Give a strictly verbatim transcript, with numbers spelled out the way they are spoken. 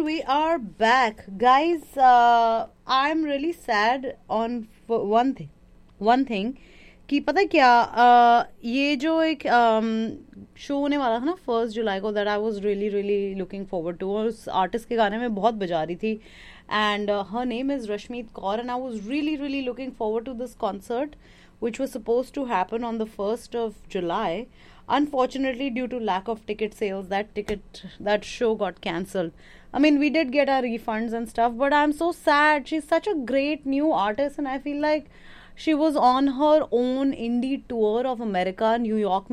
and we are back, guys. Uh, I'm really sad on for one thing. One thing कि पता है क्या uh, ये जो एक शो um, होने वाला था ना फर्स्ट जुलाई को, that I was really really looking forward to, और उस आर्टिस्ट के गाने में बहुत बजा रही थी, and her name is Rashmeet Kaur, and I was really really looking forward to this concert which was supposed to happen on the first of July. Unfortunately, due to lack of ticket sales, that ticket that show got cancelled. I mean, we did get our refunds and stuff, but I'm so sad. She's such a great new artist, and I feel like she was on her own indie tour of America, New York.